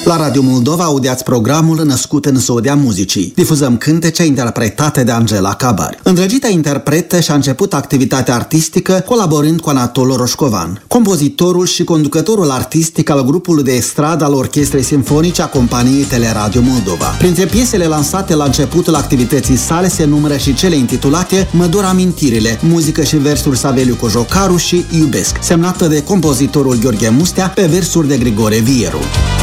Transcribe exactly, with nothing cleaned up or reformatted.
La Radio Moldova audiați programul Născut în Zodia Muzicii. Difuzăm cântece interpretate de Angela Cabari. Îndrăgita interpretă și-a început activitatea artistică colaborând cu Anatol Roșcovan, compozitorul și conducătorul artistic al grupului de estradă al Orchestrei Simfonice a companiei Teleradio Moldova. Printre piesele lansate la începutul activității sale se numără și cele intitulate Mă dor amintirile, muzică și versuri Saveliu Cojocaru și Iubesc, semnată de compozitorul Gheorghe Mustea pe versuri de Grigore Vieru.